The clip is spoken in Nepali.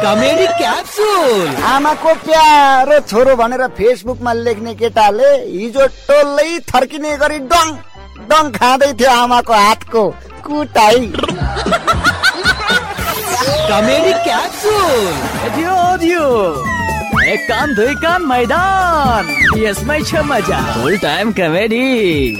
Comedy capsule. आमाको प्यारो छोरो भनेर फेसबुकमा लेख्ने केटाले हिजो टोल्लै थर्किने गरी डङ डङ खाँदै थियो आमाको हातको कुटाई। Comedy capsule. दियो एक कान दुई कान मैदान, यसमै छ मजा। फुल टाइम कमेडी।